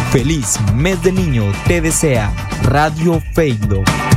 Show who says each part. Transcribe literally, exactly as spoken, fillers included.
Speaker 1: Feliz mes de niño te desea Radio Feido.